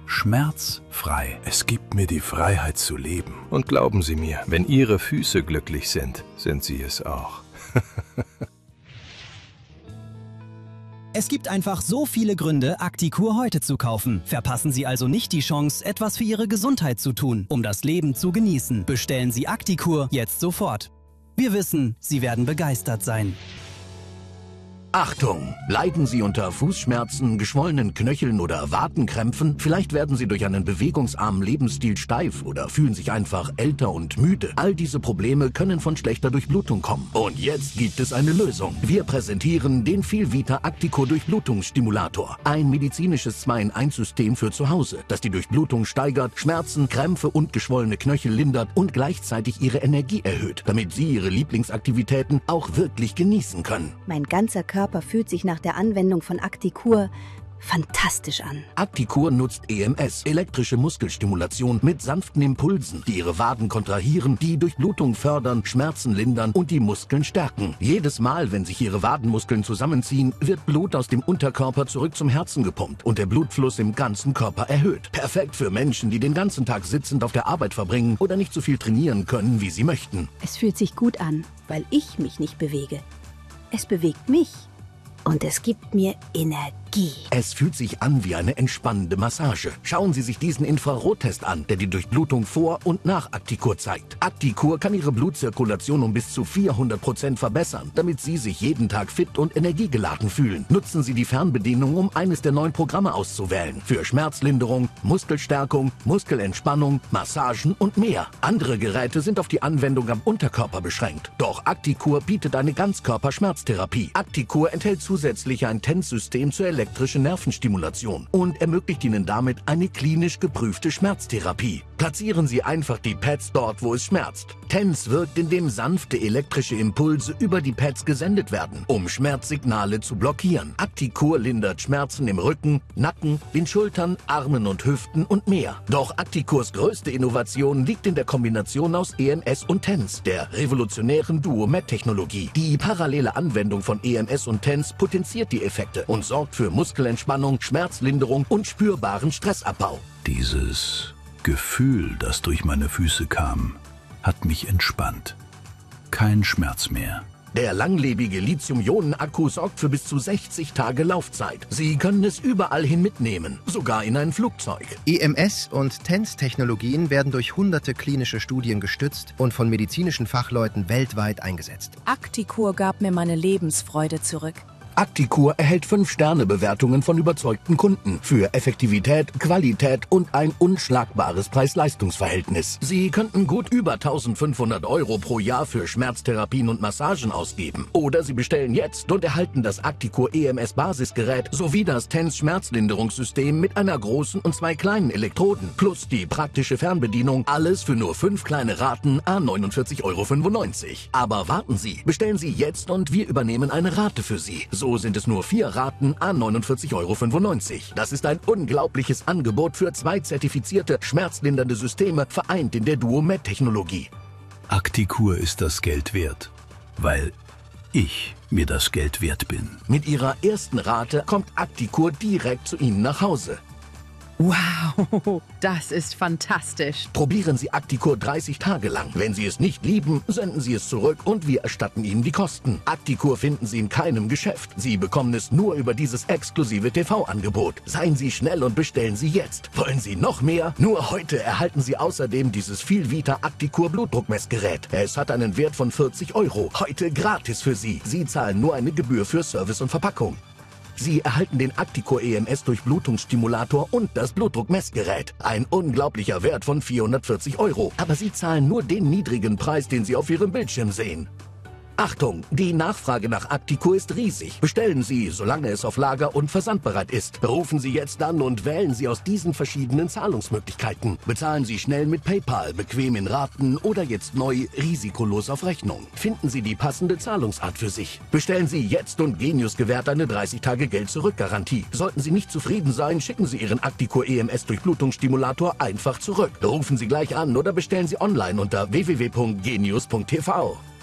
Schmerzfrei. Es gibt mir die Freiheit zu leben. Und glauben Sie mir, wenn Ihre Füße glücklich sind, sind Sie es auch. Es gibt einfach so viele Gründe, Acticur heute zu kaufen. Verpassen Sie also nicht die Chance, etwas für Ihre Gesundheit zu tun, um das Leben zu genießen. Bestellen Sie Acticur jetzt sofort. Wir wissen, Sie werden begeistert sein. Achtung! Leiden Sie unter Fußschmerzen, geschwollenen Knöcheln oder Wadenkrämpfen? Vielleicht werden Sie durch einen bewegungsarmen Lebensstil steif oder fühlen sich einfach älter und müde. All diese Probleme können von schlechter Durchblutung kommen. Und jetzt gibt es eine Lösung. Wir präsentieren den Vielvita Acticur Durchblutungsstimulator. Ein medizinisches 2-in-1-System für zu Hause, das die Durchblutung steigert, Schmerzen, Krämpfe und geschwollene Knöchel lindert und gleichzeitig Ihre Energie erhöht, damit Sie Ihre Lieblingsaktivitäten auch wirklich genießen können. Mein ganzer Körper fühlt sich nach der Anwendung von Acticur fantastisch an. Acticur nutzt EMS, elektrische Muskelstimulation mit sanften Impulsen, die Ihre Waden kontrahieren, die Durchblutung fördern, Schmerzen lindern und die Muskeln stärken. Jedes Mal, wenn sich Ihre Wadenmuskeln zusammenziehen, wird Blut aus dem Unterkörper zurück zum Herzen gepumpt und der Blutfluss im ganzen Körper erhöht. Perfekt für Menschen, die den ganzen Tag sitzend auf der Arbeit verbringen oder nicht so viel trainieren können, wie sie möchten. Es fühlt sich gut an, weil ich mich nicht bewege. Es bewegt mich. Und es gibt mir Energie. Es fühlt sich an wie eine entspannende Massage. Schauen Sie sich diesen Infrarottest an, der die Durchblutung vor und nach Acticur zeigt. Acticur kann Ihre Blutzirkulation um bis zu 400% verbessern, damit Sie sich jeden Tag fit und energiegeladen fühlen. Nutzen Sie die Fernbedienung, um eines der 9 Programme auszuwählen. Für Schmerzlinderung, Muskelstärkung, Muskelentspannung, Massagen und mehr. Andere Geräte sind auf die Anwendung am Unterkörper beschränkt. Doch Acticur bietet eine Ganzkörper-Schmerztherapie. Acticur enthält zusätzlich ein TENS-System zur elektrischen Nervenstimulation und ermöglicht Ihnen damit eine klinisch geprüfte Schmerztherapie. Platzieren Sie einfach die Pads dort, wo es schmerzt. TENS wirkt, indem sanfte elektrische Impulse über die Pads gesendet werden, um Schmerzsignale zu blockieren. Acticur lindert Schmerzen im Rücken, Nacken, den Schultern, Armen und Hüften und mehr. Doch Acticurs größte Innovation liegt in der Kombination aus EMS und TENS, der revolutionären Duo-Med-Technologie. Die parallele Anwendung von EMS und TENS potenziert die Effekte und sorgt für Muskelentspannung, Schmerzlinderung und spürbaren Stressabbau. Dieses Gefühl, das durch meine Füße kam, hat mich entspannt. Kein Schmerz mehr. Der langlebige Lithium-Ionen-Akku sorgt für bis zu 60 Tage Laufzeit. Sie können es überall hin mitnehmen, sogar in ein Flugzeug. EMS- und TENS-Technologien werden durch hunderte klinische Studien gestützt und von medizinischen Fachleuten weltweit eingesetzt. Acticur gab mir meine Lebensfreude zurück. Acticur erhält 5-Sterne-Bewertungen von überzeugten Kunden für Effektivität, Qualität und ein unschlagbares Preis-Leistungs-Verhältnis. Sie könnten gut über 1.500 € pro Jahr für Schmerztherapien und Massagen ausgeben. Oder Sie bestellen jetzt und erhalten das Acticur EMS-Basisgerät sowie das TENS-Schmerzlinderungssystem mit einer großen und 2 kleinen Elektroden plus die praktische Fernbedienung. Alles für nur 5 kleine Raten à 49,95 €. Aber warten Sie, bestellen Sie jetzt und wir übernehmen eine Rate für Sie. So sind es nur 4 Raten à 49,95 €. Das ist ein unglaubliches Angebot für 2 zertifizierte, schmerzlindernde Systeme, vereint in der Duo-Med-Technologie. Acticur ist das Geld wert, weil ich mir das Geld wert bin. Mit Ihrer ersten Rate kommt Acticur direkt zu Ihnen nach Hause. Wow, das ist fantastisch. Probieren Sie Acticur 30 Tage lang. Wenn Sie es nicht lieben, senden Sie es zurück und wir erstatten Ihnen die Kosten. Acticur finden Sie in keinem Geschäft. Sie bekommen es nur über dieses exklusive TV-Angebot. Seien Sie schnell und bestellen Sie jetzt. Wollen Sie noch mehr? Nur heute erhalten Sie außerdem dieses Vielvita Acticur Blutdruckmessgerät. Es hat einen Wert von 40 €. Heute gratis für Sie. Sie zahlen nur eine Gebühr für Service und Verpackung. Sie erhalten den Acticur EMS Durchblutungsstimulator und das Blutdruckmessgerät. Ein unglaublicher Wert von 440 €. Aber Sie zahlen nur den niedrigen Preis, den Sie auf Ihrem Bildschirm sehen. Achtung, die Nachfrage nach Acticur ist riesig. Bestellen Sie, solange es auf Lager und versandbereit ist. Rufen Sie jetzt an und wählen Sie aus diesen verschiedenen Zahlungsmöglichkeiten. Bezahlen Sie schnell mit PayPal, bequem in Raten oder jetzt neu risikolos auf Rechnung. Finden Sie die passende Zahlungsart für sich. Bestellen Sie jetzt und Genius gewährt eine 30-Tage-Geld-Zurück-Garantie. Sollten Sie nicht zufrieden sein, schicken Sie Ihren Acticur EMS Durchblutungsstimulator einfach zurück. Rufen Sie gleich an oder bestellen Sie online unter www.genius.tv.